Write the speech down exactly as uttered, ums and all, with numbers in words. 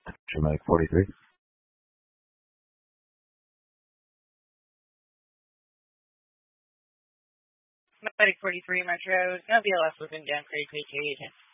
Medic forty-three. Medic forty-three, Metro. No B L S within Jam Creek, Creek eight.